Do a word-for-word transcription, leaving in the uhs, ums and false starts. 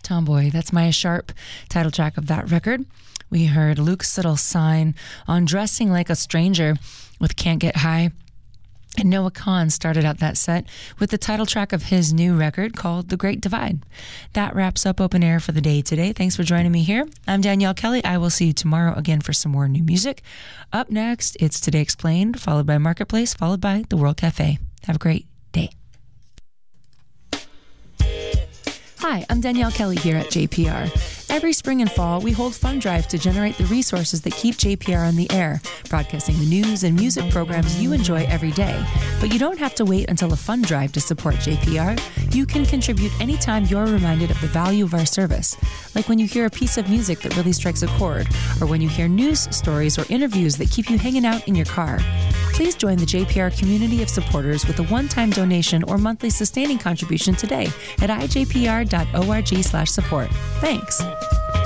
Tomboy. That's Maya Sharp, title track of that record. We heard Luke Siddle sign on Dressing Like a Stranger with Can't Get High. And Noah Kahan started out that set with the title track of his new record called The Great Divide. That wraps up Open Air for the day today. Thanks for joining me here. I'm Danielle Kelly. I will see you tomorrow again for some more new music. Up next, it's Today Explained, followed by Marketplace, followed by The World Cafe. Have a great day. Hi, I'm Danielle Kelly here at J P R. Every spring and fall, we hold Fund Drive to generate the resources that keep J P R on the air, broadcasting the news and music programs you enjoy every day. But you don't have to wait until a Fund Drive to support J P R. You can contribute anytime you're reminded of the value of our service, like when you hear a piece of music that really strikes a chord, or when you hear news stories or interviews that keep you hanging out in your car. Please join the J P R community of supporters with a one-time donation or monthly sustaining contribution today at i j p r dot org slash support. Thanks.